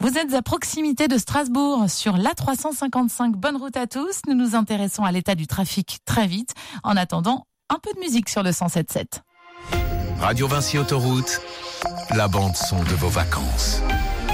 Vous êtes à proximité de Strasbourg, sur l'A355. Bonne route à tous. Nous nous intéressons à l'état du trafic très vite. En attendant, un peu de musique sur le 107.7. Radio Vinci Autoroute, la bande son de vos vacances.